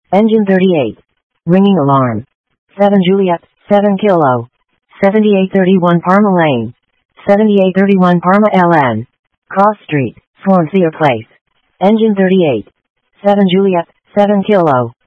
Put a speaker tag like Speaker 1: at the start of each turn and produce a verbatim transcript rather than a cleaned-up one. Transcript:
Speaker 1: Engine thirty-eight. Ringing alarm. seven Juliet, seven Kilo. seventy-eight thirty-one Parma Lane. seventy-eight thirty-one Parma L N. Cross Street, Swansea Place. Engine thirty-eight. seven Juliet, seven Kilo.